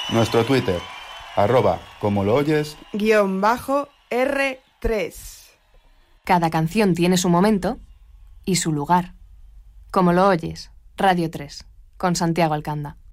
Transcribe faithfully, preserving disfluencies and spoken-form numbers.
Nuestro Twitter, arroba como lo oyes, guión bajo R tres. Cada canción tiene su momento y su lugar. Como lo oyes, Radio tres, con Santiago Alcanda.